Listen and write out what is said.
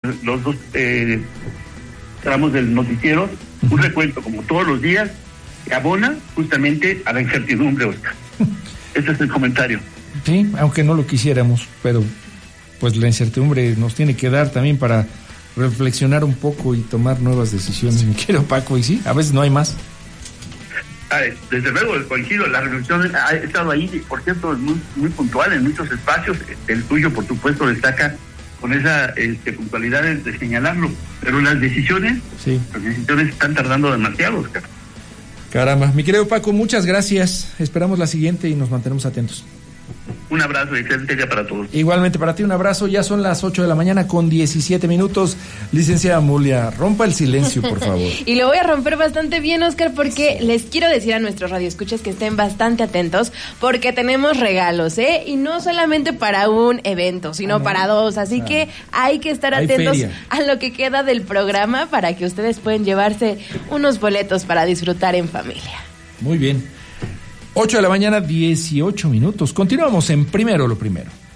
los dos tramos del noticiero, un recuento como todos los días, que abona justamente a la incertidumbre, Oscar. Ese es el comentario. Sí, aunque no lo quisiéramos, pero pues la incertidumbre nos tiene que dar también para reflexionar un poco y tomar nuevas decisiones, mi querido Paco, y sí, a veces no hay más. Desde luego, coincido, la reflexión ha estado ahí, por cierto, muy puntual en muchos espacios. El tuyo, por supuesto, destaca con esa puntualidad de señalarlo, pero las decisiones están tardando demasiado, Oscar. Caramba, mi querido Paco, muchas gracias, esperamos la siguiente y nos mantenemos atentos. Un abrazo y excelente día para todos. Igualmente para ti, un abrazo. Ya son las 8 de la mañana con 17 minutos. Licenciada Mulia, rompa el silencio, por favor. Y lo voy a romper bastante bien, Oscar, porque les quiero decir a nuestros radioescuchas que estén bastante atentos, porque tenemos regalos, y no solamente para un evento, sino para dos. Así que hay que estar atentos a lo que queda del programa para que ustedes puedan llevarse unos boletos para disfrutar en familia. Muy bien. 8 de la mañana, 18 minutos. Continuamos en Primero lo Primero.